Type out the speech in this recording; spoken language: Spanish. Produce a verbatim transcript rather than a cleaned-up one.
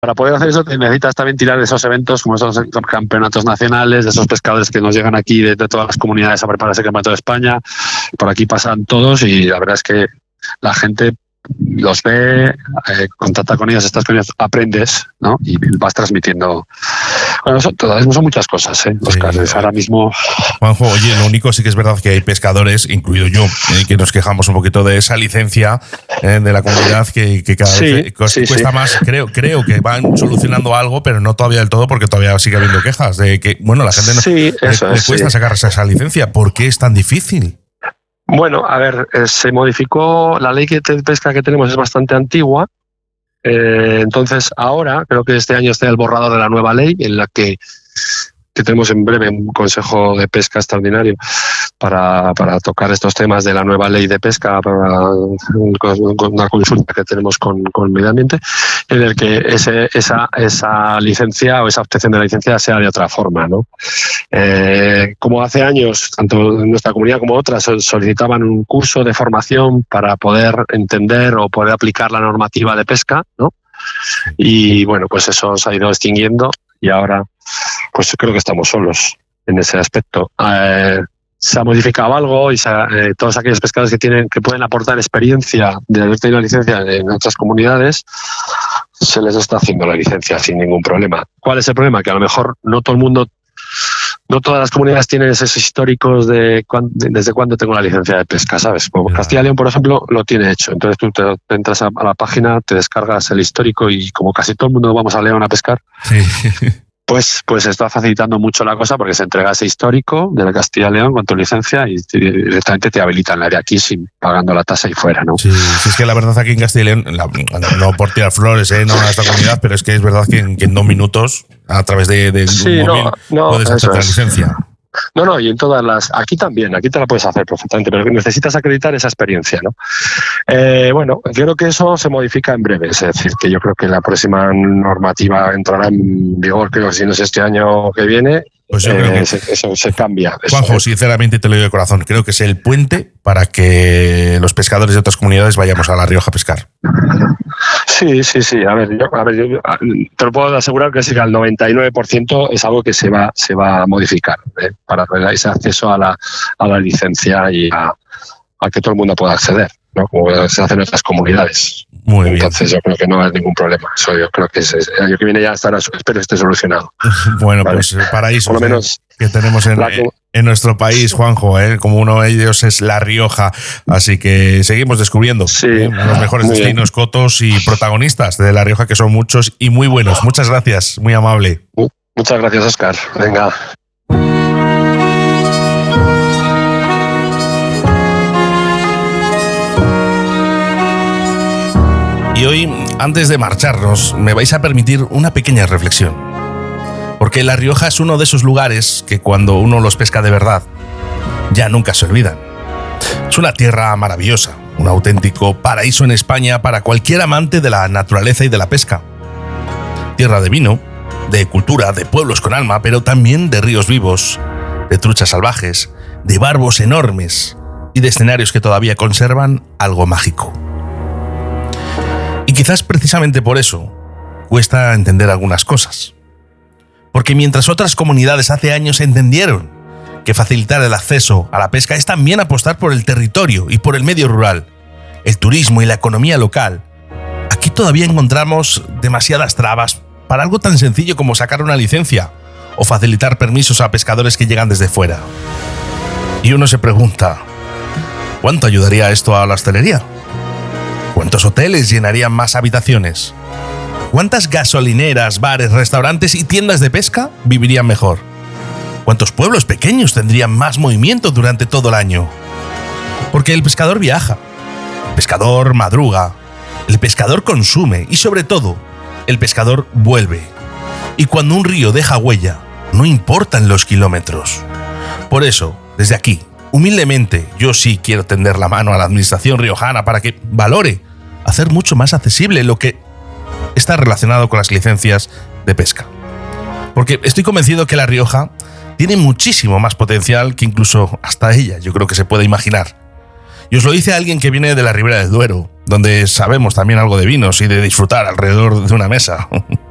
para poder hacer eso necesitas también tirar de esos eventos como esos campeonatos nacionales, de esos pescadores que nos llegan aquí de, de todas las comunidades a preparar ese campeonato de España. Por aquí pasan todos y la verdad es que la gente los ve, eh, contacta con ellos, estás con ellos, aprendes, ¿no? Y vas transmitiendo. Bueno, son, todas, son muchas cosas, ¿eh? Los sí, casos ahora mismo. Juanjo, oye, lo único sí que es verdad que hay pescadores, incluido yo, eh, que nos quejamos un poquito de esa licencia eh, de la comunidad que, que cada sí, vez cuesta, sí, cuesta sí. más. Creo, creo que van solucionando algo, pero no todavía del todo, porque todavía sigue habiendo quejas de que, bueno, la gente no, sí, eso le, es, le cuesta sí. sacarse esa licencia. ¿Por qué es tan difícil? Bueno, a ver, eh, se modificó, la ley de pesca que tenemos es bastante antigua, eh, entonces ahora, creo que este año está el borrador de la nueva ley, en la que, que tenemos en breve un consejo de pesca extraordinario para, para tocar estos temas de la nueva ley de pesca, para una consulta que tenemos con, con el medio ambiente, en el que ese, esa, esa licencia o esa obtención de la licencia sea de otra forma, ¿no? Eh, como hace años, tanto en nuestra comunidad como otras solicitaban un curso de formación para poder entender o poder aplicar la normativa de pesca, ¿no? Y bueno, pues eso se ha ido extinguiendo y ahora pues creo que estamos solos en ese aspecto. Eh, se ha modificado algo y se ha, eh, todos aquellos pescadores que tienen que pueden aportar experiencia de haber tenido licencia en otras comunidades, se les está haciendo la licencia sin ningún problema. ¿Cuál es el problema? Que a lo mejor no todo el mundo, no todas las comunidades tienen esos históricos de, cuan, de desde cuándo tengo la licencia de pesca, ¿sabes? Como claro. Castilla y León, por ejemplo, lo tiene hecho. Entonces tú te, te entras a, a la página, te descargas el histórico y como casi todo el mundo vamos a León a pescar, sí. Pues, pues está facilitando mucho la cosa porque se entrega ese histórico de la Castilla y León con tu licencia y directamente te habilitan el área aquí sin pagando la tasa y fuera, ¿no? Sí, sí, es que la verdad aquí en Castilla y León, la, no por tirar flores, ¿eh? No a esta comunidad, pero es que es verdad que en, que en dos minutos, a través de, de sí, un móvil, no, no, puedes hacer la licencia. No, no, y en todas las... Aquí también, aquí te la puedes hacer perfectamente, pero necesitas acreditar esa experiencia, ¿no? Eh, bueno, creo que eso se modifica en breve, es decir, que yo creo que la próxima normativa entrará en vigor, creo que si no es este año que viene, pues yo eh, creo que se, eso se cambia. Juanjo, eso. sinceramente te lo digo de corazón, creo que es el puente para que los pescadores de otras comunidades vayamos a La Rioja a pescar. Sí, sí, sí. A ver, yo, a ver, yo te lo puedo asegurar que sí, que al noventa y nueve por ciento es algo que se va, se va a modificar, ¿eh? Para ese acceso a la, a la licencia y a, a que todo el mundo pueda acceder, ¿no? Como se hace en otras comunidades. Muy bien. Entonces yo creo que no va a haber ningún problema. Eso yo creo que es, el año que viene ya estará, espero esté solucionado. Bueno, ¿vale? Pues paraísos por lo menos eh, que tenemos en, la, en nuestro país, Juanjo, ¿eh? Como uno de ellos es La Rioja. Así que seguimos descubriendo sí, ¿eh? los mejores destinos, bien. Cotos y protagonistas de La Rioja, que son muchos y muy buenos. Muchas gracias, muy amable. Muchas gracias, Óscar. Venga. Y hoy, antes de marcharnos, me vais a permitir una pequeña reflexión. Porque La Rioja es uno de esos lugares que cuando uno los pesca de verdad, ya nunca se olvidan. Es una tierra maravillosa, un auténtico paraíso en España para cualquier amante de la naturaleza y de la pesca. Tierra de vino, de cultura, de pueblos con alma, pero también de ríos vivos, de truchas salvajes, de barbos enormes y de escenarios que todavía conservan algo mágico. Y quizás precisamente por eso cuesta entender algunas cosas. Porque mientras otras comunidades hace años entendieron que facilitar el acceso a la pesca es también apostar por el territorio y por el medio rural, el turismo y la economía local, aquí todavía encontramos demasiadas trabas para algo tan sencillo como sacar una licencia o facilitar permisos a pescadores que llegan desde fuera. Y uno se pregunta, ¿cuánto ayudaría esto a la hostelería? ¿Cuántos hoteles llenarían más habitaciones? ¿Cuántas gasolineras, bares, restaurantes y tiendas de pesca vivirían mejor? ¿Cuántos pueblos pequeños tendrían más movimiento durante todo el año? Porque el pescador viaja, el pescador madruga, el pescador consume y sobre todo, el pescador vuelve. Y cuando un río deja huella, no importan los kilómetros. Por eso, desde aquí, humildemente, yo sí quiero tender la mano a la administración riojana para que valore hacer mucho más accesible lo que está relacionado con las licencias de pesca. Porque estoy convencido que La Rioja tiene muchísimo más potencial que incluso hasta ella, yo creo que se puede imaginar. Y os lo dice alguien que viene de la Ribera del Duero, donde sabemos también algo de vinos y de disfrutar alrededor de una mesa.